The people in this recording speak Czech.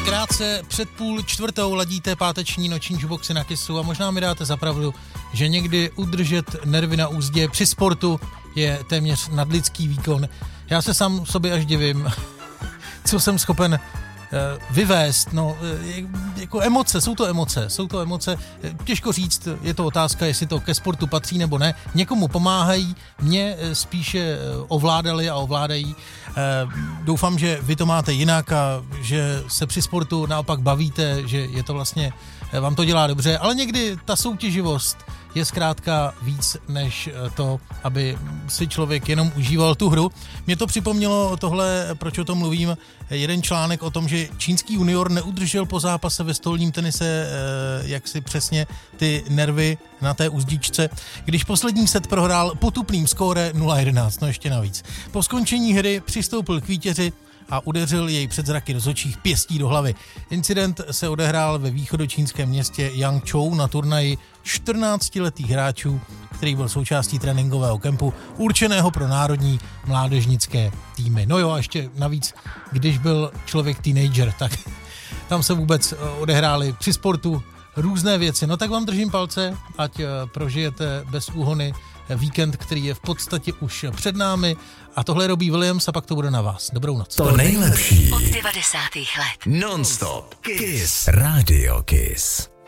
Krátce před 3:30 ladíte páteční noční jukeboxy na Kissu a možná mi dáte za pravdu, že někdy udržet nervy na úzdě při sportu je téměř nadlidský výkon. Já se sám sobě až divím, co jsem schopen vyvést, no, jako emoce, jsou to emoce, těžko říct, je to otázka, jestli to ke sportu patří nebo ne, někomu pomáhají, mě spíše ovládali a ovládají, doufám, že vy to máte jinak a že se při sportu naopak bavíte, že je to vlastně, vám to dělá dobře, ale někdy ta soutěživost je zkrátka víc než to, aby si člověk jenom užíval tu hru. Mě to připomnělo tohle, proč o tom mluvím, jeden článek o tom, že čínský junior neudržel po zápase ve stolním tenise jaksi přesně ty nervy na té uzdičce, když poslední set prohrál potupným skóre 0-11, no ještě navíc. Po skončení hry přistoupil k vítězi a udeřil jej před zraky rozhodčích pěstí do hlavy. Incident se odehrál ve východočínském městě Yangzhou na turnaji 14letých hráčů, který byl součástí tréninkového kempu určeného pro národní mládežnické týmy. No jo, a ještě navíc, když byl člověk teenager, tak tam se vůbec odehrály při sportu různé věci. No tak vám držím palce, ať prožijete bez úhony víkend, který je v podstatě už před námi. A tohle je Robbie Williams a pak to bude na vás. Dobrou noc. To nejlepší od 90. let. Non-stop Kiss. Radio Kiss.